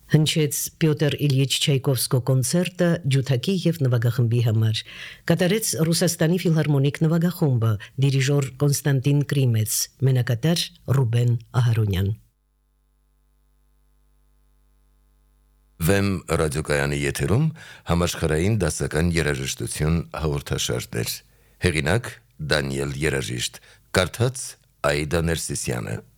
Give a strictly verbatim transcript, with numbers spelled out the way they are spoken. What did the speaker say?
Հնչեց Պյոտր Իլյիչ Չայկովսկու կոնցերտը ջութակի եւ նվագախմբի համար։ Կատարեց Ռուսաստանի ֆիլհարմոնիկ նվագախումբը, դիրիժոր Կոնստանտին Կրիմեց, մենակատար Ռուբեն Ահարոնյան։ Վեմ ռադիոկայանի եթերում համաշխարհային դասական երաժշտություն հաղորդաշարներ։ Հեղինակ Դանիել Երաժիշտ, կարդաց Աիդա Ներսիսյանը։